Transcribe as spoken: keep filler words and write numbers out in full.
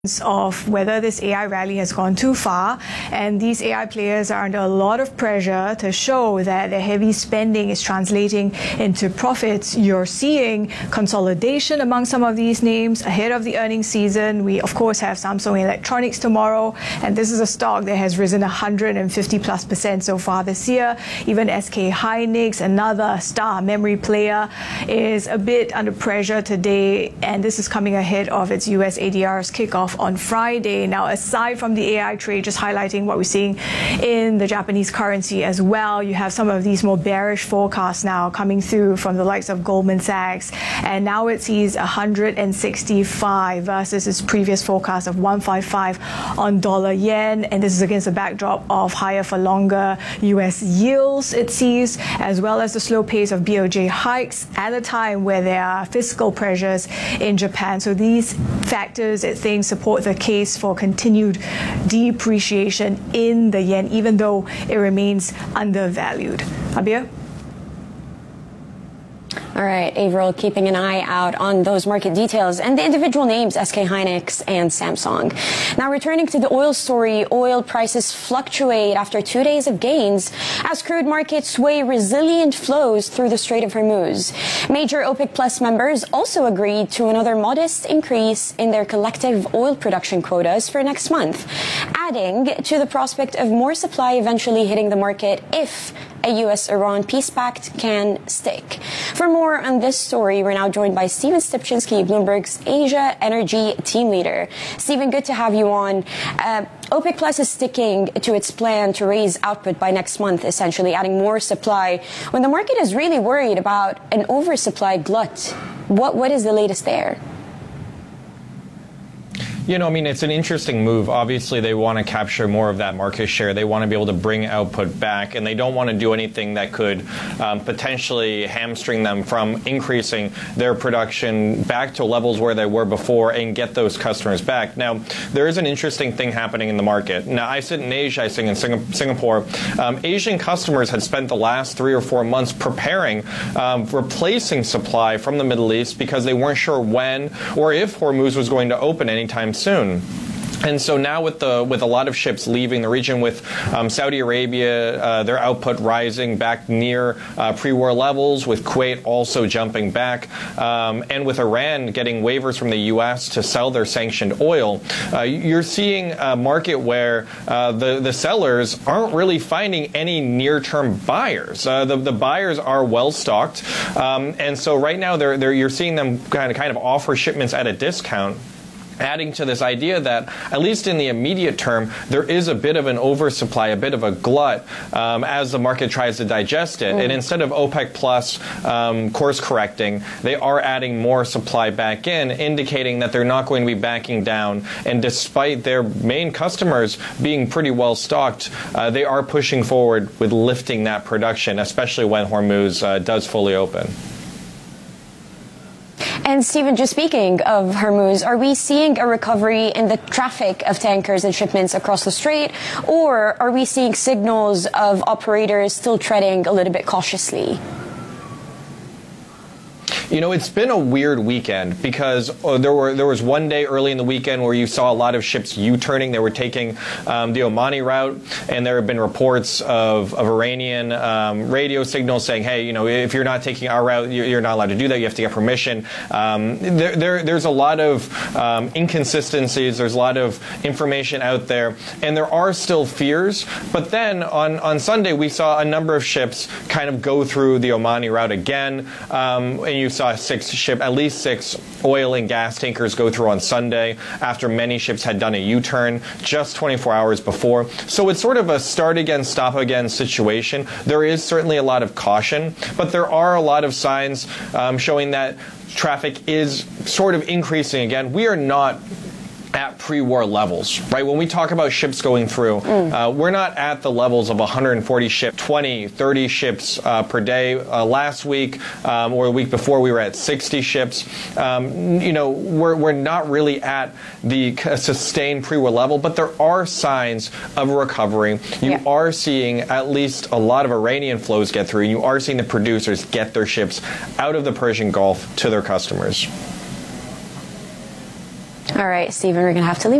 of whether this A I rally has gone too far, and these A I players are under a lot of pressure to show that their heavy spending is translating into profits. You're seeing consolidation among some of these names ahead of the earnings season. We of course have Samsung Electronics tomorrow, and this is a stock that has risen one hundred fifty plus percent so far this year. Even S K Hynix, another star memory player, is a bit under pressure today, and this is coming ahead of its U S A D R's kickoff on Friday. Now, aside from the A I trade, just highlighting what we're seeing in the Japanese currency as well, you have some of these more bearish forecasts now coming through from the likes of Goldman Sachs, and now it sees one hundred sixty-five versus its previous forecast of one fifty-five on dollar yen, and this is against a backdrop of higher for longer U S yields, it sees, as well as the slow pace of B O J hikes at a time where there are fiscal pressures in Japan. So these factors, it thinks, support the case for continued depreciation in the yen, even though it remains undervalued. Abir? All right, Averill, keeping an eye out on those market details and the individual names, S K Hynix and Samsung. Now, returning to the oil story, oil prices fluctuate after two days of gains as crude markets sway resilient flows through the Strait of Hormuz. Major OPEC Plus members also agreed to another modest increase in their collective oil production quotas for next month, adding to the prospect of more supply eventually hitting the market if a U S Iran peace pact can stick. For more on this story, we're now joined by Stephen Stipchinsky, Bloomberg's Asia Energy team leader. Stephen, good to have you on. Uh, OPEC Plus is sticking to its plan to raise output by next month, essentially adding more supply, when the market is really worried about an oversupply glut. What, what is the latest there? You know, I mean, it's an interesting move. Obviously, they want to capture more of that market share. They want to be able to bring output back, and they don't want to do anything that could um, potentially hamstring them from increasing their production back to levels where they were before and get those customers back. Now, there is an interesting thing happening in the market. Now, I sit in Asia, I sit in Singapore. Um, Asian customers had spent the last three or four months preparing, um, replacing supply from the Middle East because they weren't sure when or if Hormuz was going to open anytime soon. And so now with the with a lot of ships leaving the region, with um, Saudi Arabia, uh, their output rising back near uh, pre-war levels, with Kuwait also jumping back, um, and with Iran getting waivers from the U S to sell their sanctioned oil, uh, you're seeing a market where uh, the, the sellers aren't really finding any near-term buyers. Uh, the, the buyers are well-stocked, um, and so right now they're, they're, you're seeing them kind of, kind of offer shipments at a discount, adding to this idea that, at least in the immediate term, there is a bit of an oversupply, a bit of a glut um, as the market tries to digest it. Mm. And instead of OPEC Plus um, course correcting, they are adding more supply back in, indicating that they're not going to be backing down. And despite their main customers being pretty well stocked, uh, they are pushing forward with lifting that production, especially when Hormuz uh, does fully open. And Stephen, just speaking of Hormuz, are we seeing a recovery in the traffic of tankers and shipments across the strait, or are we seeing signals of operators still treading a little bit cautiously? You know, it's been a weird weekend because uh, there were there was one day early in the weekend where you saw a lot of ships U-turning. They were taking um, the Omani route, and there have been reports of, of Iranian um, radio signals saying, hey, you know, if you're not taking our route, you're not allowed to do that. You have to get permission. Um, there, there, there's a lot of um, inconsistencies. There's a lot of information out there, and there are still fears. But then on, on Sunday, we saw a number of ships kind of go through the Omani route again, um, and you saw Saw six ship, at least six oil and gas tankers go through on Sunday after many ships had done a U-turn just twenty-four hours before. So it's sort of a start again, stop again situation. There is certainly a lot of caution, but there are a lot of signs um, showing that traffic is sort of increasing again. We are not at pre-war levels, right? When we talk about ships going through, mm. uh, we're not at the levels of one hundred forty ships, twenty, thirty ships uh, per day. Uh, last week um, or the week before, we were at sixty ships. Um, you know, we're, we're not really at the sustained pre-war level, but there are signs of a recovery. You yeah. are seeing at least a lot of Iranian flows get through, and you are seeing the producers get their ships out of the Persian Gulf to their customers. All right, Stephen, we're going to have to leave.